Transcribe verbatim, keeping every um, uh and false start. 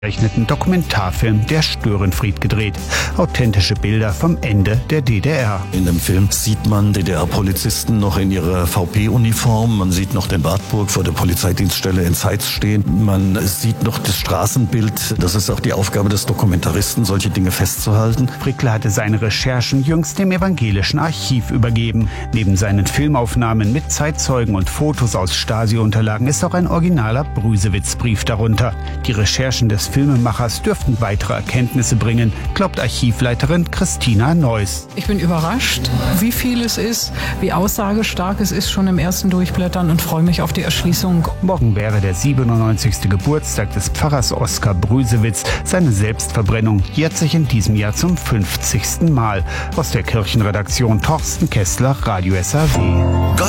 Rechneten Dokumentarfilm Der Störenfried gedreht. Authentische Bilder vom Ende der D D R. In dem Film sieht man D D R-Polizisten noch in ihrer V P-Uniform. Man sieht noch den Wartburg vor der Polizeidienststelle in Zeitz stehen. Man sieht noch das Straßenbild. Das ist auch die Aufgabe des Dokumentaristen, solche Dinge festzuhalten. Frickler hatte seine Recherchen jüngst dem Evangelischen Archiv übergeben. Neben seinen Filmaufnahmen mit Zeitzeugen und Fotos aus Stasi-Unterlagen ist auch ein originaler Brüsewitz-Brief darunter. Die Recherchen des Filmemachers dürften weitere Erkenntnisse bringen, glaubt Archivleiterin Christina Neuss. Ich bin überrascht, wie viel es ist, wie aussagestark es ist schon im ersten Durchblättern und freue mich auf die Erschließung. Morgen wäre der siebenundneunzigste Geburtstag des Pfarrers Oskar Brüsewitz. Seine Selbstverbrennung jährt sich in diesem Jahr zum fünfzigsten Mal. Aus der Kirchenredaktion Thorsten Kessler, Radio S R W.